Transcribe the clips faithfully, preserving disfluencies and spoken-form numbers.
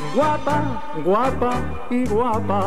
guapa, guapa i guapa.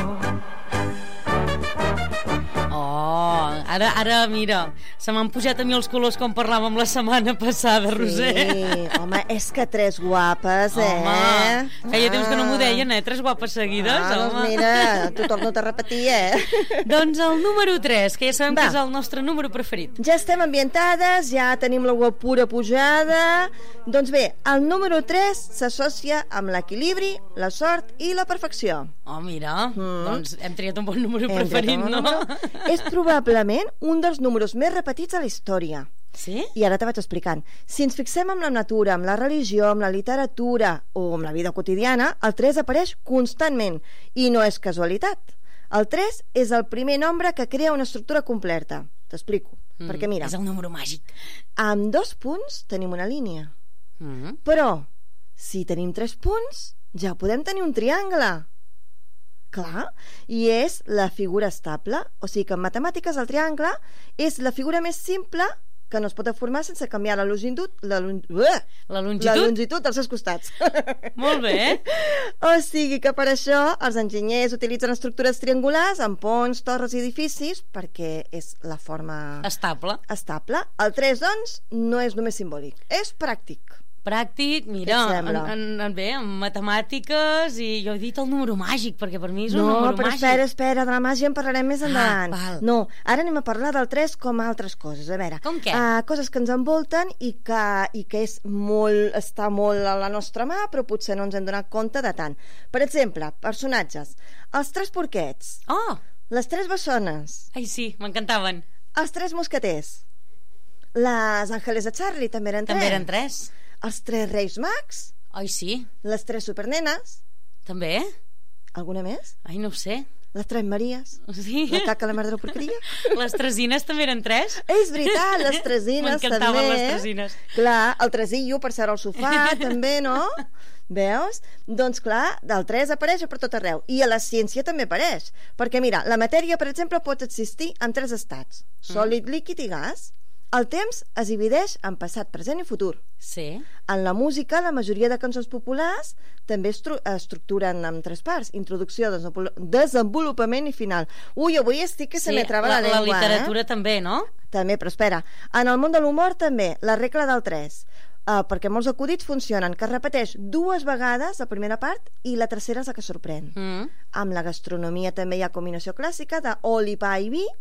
Oh, ara, ara mira, se m'han pujat a mi els colors com parlàvem la setmana passada, Roser. Sí, home, és que tres guapes, eh? Home, feia temps que no m'ho deien, eh? Tres guapes seguides, ah, home. Doncs mira, t'ho torno a repetir, eh? Doncs el número tres, que ja sabem Va. que és el nostre número preferit. Ja estem ambientades, ja tenim la guapura pujada. Doncs bé, el número tres s'associa amb l'equilibri, la sort i la perfecció. Oh, mira, Mm. doncs hem triat un bon número Hem preferit, triat un no? número. És probablement un dels números més repetits a la història. Sí? I ara te vaig explicant. Si ens fixem en la natura, amb la religió, amb la literatura o amb la vida quotidiana, el tres apareix constantment. I no és casualitat. El tres és el primer nombre que crea una estructura completa. T'explico. Mm, Perquè mira, és el número màgic. amb dos punts tenim una línia. Mm. Però, si tenim tres punts, ja podem tenir un triangle. Clar, i és la figura estable. O sigui que en matemàtiques el triangle és la figura més simple que no es pot formar sense canviar la longitud, la, lon... uh, La la longitud? longitud dels seus costats. Molt bé. O sigui que per això els enginyers utilitzen estructures triangulars amb ponts, torres i edificis perquè és la forma Estable. estable. El tres, doncs, no és només simbòlic, és pràctic. Pràctic, mira, Què et en, sembla? en, en, bé, en matemàtiques, i jo he dit el número màgic, perquè per mi és un No, número però màgic. espera, espera, de la màgia en parlarem més endavant. val. No, ara anem a parlar del tres com a altres coses. A veure, Com què? Uh, coses que ens envolten i que, i que és molt, està molt a la nostra mà, però potser no ens hem donat compte de tant. Per exemple, personatges. Els tres porquets, Oh, les tres bessones, ai sí, m'encantaven. els tres mosqueters, les àngeles de Charlie també eren També tres. eren tres. Els tres reis mags, Ai sí, les tres supernenes, també? alguna més? Ai, no ho sé. Les tres maries, Sí. la caca, la merda de la porqueria. Les tresines també eren tres? És veritat, les tresines també. M'encantaven les tresines. Clar, el tresillo per seure al sofà també, no? Veus? Doncs clar, del tres apareix per tot arreu. I a la ciència també apareix. Perquè mira, la matèria, per exemple, pot existir en tres estats. Sòlid, líquid i gas. El temps es divideix en passat, present i futur. Sí. En la música, la majoria de cançons populars també estru estructuren en tres parts: introducció, desenvolu desenvolupament i final. Ui, avui estic que se Sí, me traba la, la llengua, la literatura eh? també, no? També, però espera. En el món de l'humor també, la regla del tres. Uh, perquè molts acudits funcionen, que es repeteix dues vegades la primera part i la tercera és la que sorprèn. Mm. Amb la gastronomia també hi ha combinació clàssica d'oli, pa i vi,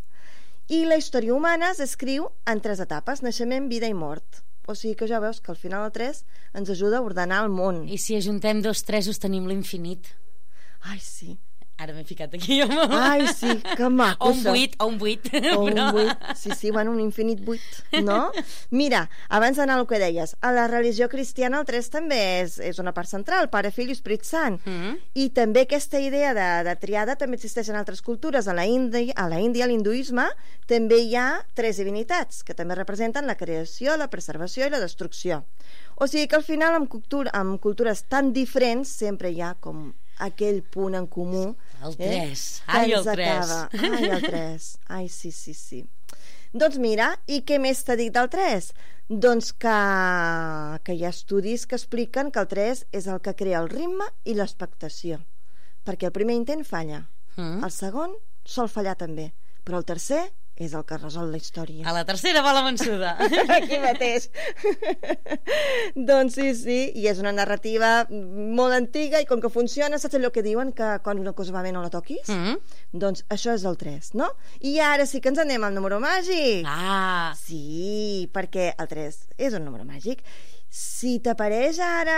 i la història humana s'escriu en tres etapes: naixement, vida i mort. O sigui que ja veus que al final el tres ens ajuda a ordenar el món. I si ajuntem dos tresos tenim l'infinit. Ai, sí. Ara m'he ficat aquí. Home. Ai, sí, que maco. O un això. buit, o un buit. O un Però- buit, sí, sí, bueno, un infinit buit, no? Mira, abans d'anar al que deies, a la religió cristiana el tres també és, és una part central, Pare, Fill i Esperit Sant. Mm. I també aquesta idea de, de triada també existeix en altres cultures. A la Índia, a la Índia, a l'hinduisme, també hi ha tres divinitats, que també representen la creació, la preservació i la destrucció. O sigui que al final, amb, cultura, amb cultures tan diferents, sempre hi ha com aquell punt en comú. El eh, tres. que Ai, ens el tres. acaba. Ai, el tres. Ai, sí, sí, sí. Doncs mira, i què més t'ha dit del tres? Doncs que, que hi ha estudis que expliquen que el tres és el que crea el ritme i l'expectació. Perquè el primer intent falla. Mm. El segon sol fallar també. Però el tercer és el que resol la història. A la tercera va la vençuda. Aquí mateix. Doncs sí, sí, i és una narrativa molt antiga i com que funciona, saps allò que diuen que quan una cosa va bé no la toquis? Mm. Doncs això és el tres, no? I ara sí que ens anem al número màgic. Ah, Sí, perquè el tres és un número màgic. Si t'apareix ara